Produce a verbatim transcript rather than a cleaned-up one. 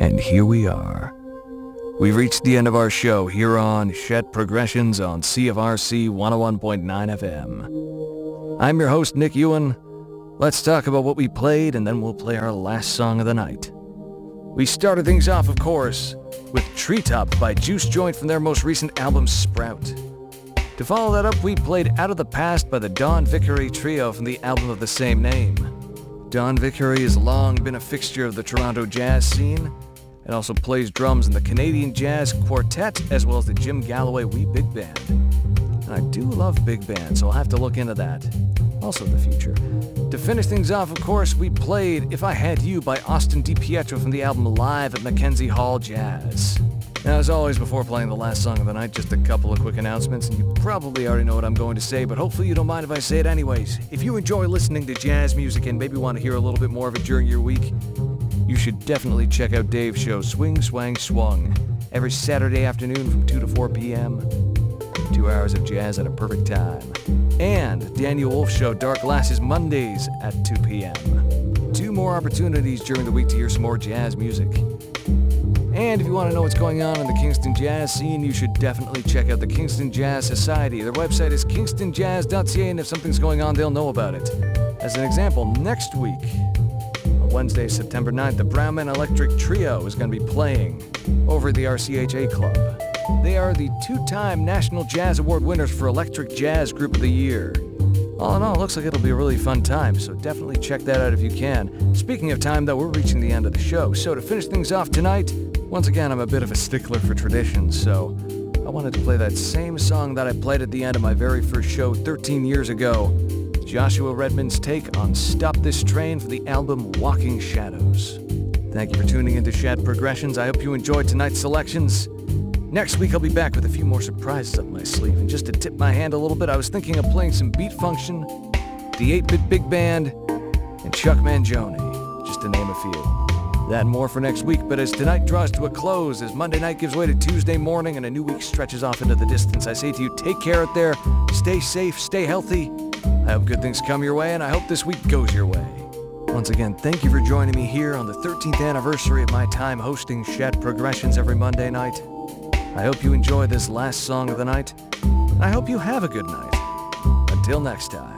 And here we are. We've reached the end of our show here on Shed Progressions on C F R C one oh one point nine F M. I'm your host, Nick Ewan. Let's talk about what we played, and then we'll play our last song of the night. We started things off, of course, with Treetop by Juice Joint from their most recent album, Sprout. To follow that up, we played Out of the Past by the Don Vickery Trio from the album of the same name. Don Vickery has long been a fixture of the Toronto jazz scene, and also plays drums in the Canadian Jazz Quartet, as well as the Jim Galloway Wee Big Band. And I do love big bands, so I'll have to look into that. Also the future. To finish things off, of course, we played If I Had You by Austin DiPietro from the album Live at Mackenzie Hall Jazz. Now, as always, before playing the last song of the night, just a couple of quick announcements, and you probably already know what I'm going to say, but hopefully you don't mind if I say it anyways. If you enjoy listening to jazz music and maybe want to hear a little bit more of it during your week, you should definitely check out Dave's show, Swing, Swang, Swung, every Saturday afternoon from two to four p.m. Two hours of jazz at a perfect time. And Daniel Wolf's show, Dark Glasses, Mondays at two p.m. Two more opportunities during the week to hear some more jazz music. And if you want to know what's going on in the Kingston jazz scene, you should definitely check out the Kingston Jazz Society. Their website is kingston jazz dot c a, and if something's going on, they'll know about it. As an example, next week, Wednesday, September ninth, the Brown Man Electric Trio is going to be playing over at the R C H A Club. They are the two-time National Jazz Award winners for Electric Jazz Group of the Year. All in all, it looks like it'll be a really fun time, so definitely check that out if you can. Speaking of time, though, we're reaching the end of the show, so to finish things off tonight, once again, I'm a bit of a stickler for tradition, so I wanted to play that same song that I played at the end of my very first show thirteen years ago. Joshua Redman's take on Stop This Train for the album Walking Shadows. Thank you for tuning into Shed Progressions. I hope you enjoyed tonight's selections. Next week I'll be back with a few more surprises up my sleeve, and just to tip my hand a little bit, I was thinking of playing some Beat Function, the eight-Bit Big Band, and Chuck Mangione, just to name a few. That and more for next week, but as tonight draws to a close, as Monday night gives way to Tuesday morning and a new week stretches off into the distance, I say to you, take care out there, stay safe, stay healthy. I hope good things come your way, and I hope this week goes your way. Once again, thank you for joining me here on the thirteenth anniversary of my time hosting Shed Progressions every Monday night. I hope you enjoy this last song of the night. I hope you have a good night. Until next time.